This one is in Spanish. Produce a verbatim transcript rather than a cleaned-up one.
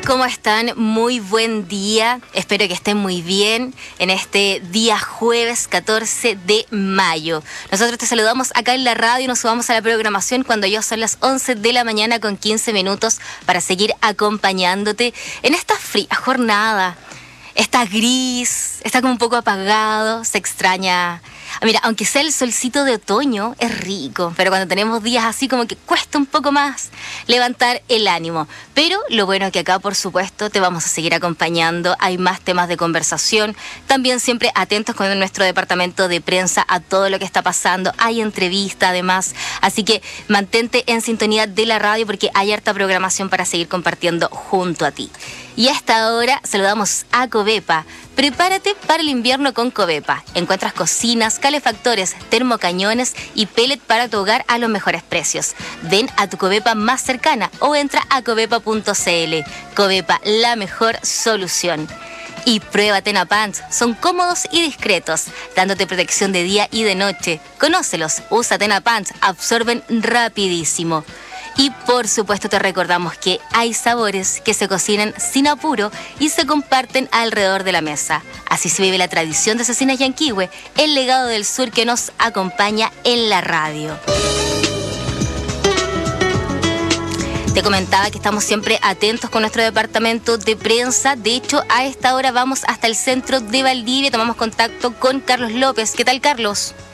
¿Cómo están? Muy buen día. Espero que estén muy bien en este día jueves catorce de mayo. Nosotros te saludamos acá en la radio y nos subamos a la programación cuando ya son las once de la mañana con quince minutos para seguir acompañándote en esta fría jornada. Está gris, está como un poco apagado, se extraña. Mira, aunque sea el solcito de otoño, es rico, pero cuando tenemos días así como que cuesta un poco más levantar el ánimo. Pero lo bueno es que acá, por supuesto, te vamos a seguir acompañando. Hay más temas de conversación. También siempre atentos con nuestro departamento de prensa a todo lo que está pasando. Hay entrevista además, así que mantente en sintonía de la radio porque hay harta programación para seguir compartiendo junto a ti. Y a esta hora saludamos a Covepa. Prepárate para el invierno con Covepa. Encuentras cocinas, calefactores, termocañones y pellet para tu hogar a los mejores precios. Ven a tu Covepa más cercana o entra a covepa punto cl. Covepa, la mejor solución. Y prueba Tena Pants. Son cómodos y discretos, dándote protección de día y de noche. Conócelos, usa Tena Pants, absorben rapidísimo. Y por supuesto te recordamos que hay sabores que se cocinan sin apuro y se comparten alrededor de la mesa. Así se vive la tradición de Cecinas Yanquihue, el legado del sur que nos acompaña en la radio. Te comentaba que estamos siempre atentos con nuestro departamento de prensa. De hecho, a esta hora vamos hasta el centro de Valdivia. Tomamos contacto con Carlos López. ¿Qué tal, Carlos?